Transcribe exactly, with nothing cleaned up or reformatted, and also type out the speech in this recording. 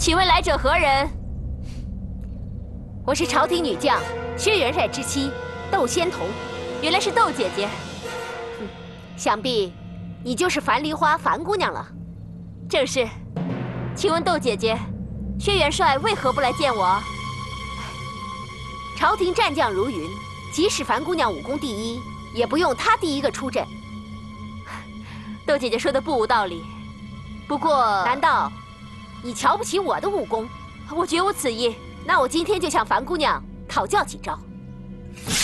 请问来者何人？我是朝廷女将薛元帅之妻窦仙童，原来是窦姐姐。哼，想必你就是樊梨花樊姑娘了。正是。请问窦姐姐，薛元帅为何不来见我？朝廷战将如云，即使樊姑娘武功第一，也不用她第一个出阵。窦姐姐说的不无道理。不过，难道你瞧不起我的武功？我绝无此意。那我今天就向樊姑娘讨教几招。